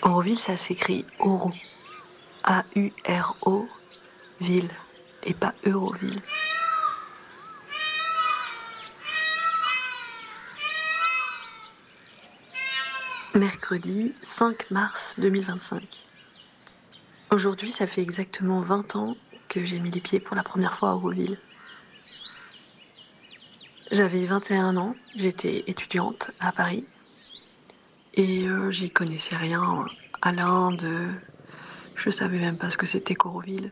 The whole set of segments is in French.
Auroville, ça s'écrit Auro. A-U-R-O, ville, et pas Euroville. Mercredi 5 mars 2025. Aujourd'hui, ça fait exactement 20 ans que j'ai mis les pieds pour la première fois à Auroville. J'avais 21 ans, j'étais étudiante à Paris et j'y connaissais rien à l'Inde. Je savais même pas ce que c'était qu'Auroville.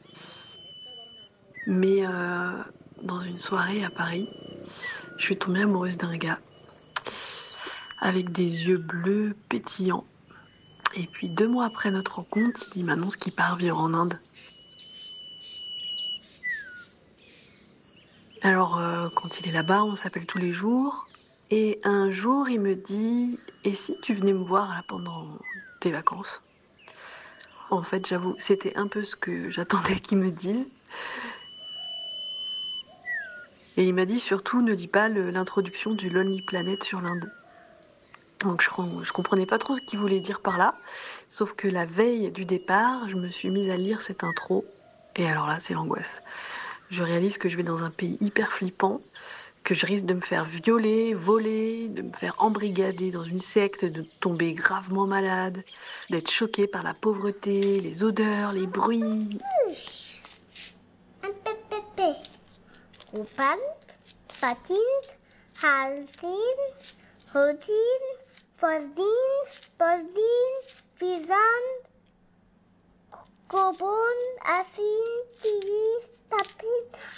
Mais dans une soirée à Paris, je suis tombée amoureuse d'un gars avec des yeux bleus pétillants. Et puis 2 mois après notre rencontre, il m'annonce qu'il part vivre en Inde. Alors quand il est là-bas, on s'appelle tous les jours. Et un jour, il me dit « Et si tu venais me voir là pendant tes vacances ?» En fait, j'avoue, c'était un peu ce que j'attendais qu'il me dise. Et il m'a dit surtout, ne dis pas l'introduction du Lonely Planet sur l'Inde. Donc je comprenais pas trop ce qu'il voulait dire par là. Sauf que la veille du départ, je me suis mise à lire cette intro. Et alors là, c'est l'angoisse. Je réalise que je vais dans un pays hyper flippant, que je risque de me faire violer, voler, de me faire embrigader dans une secte, de tomber gravement malade, d'être choquée par la pauvreté, les odeurs, les bruits. Rupan, Patin, Haltin, Hodin, Posdin, Fizan, Kobon, Asin, Tilis, Tapin,